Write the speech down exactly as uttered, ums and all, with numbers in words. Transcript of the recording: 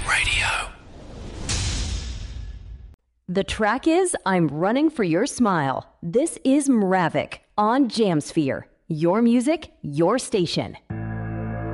Radio. The track is I'm Running for Your Smile. This is Mravik on Jamsphere. Your music, your station.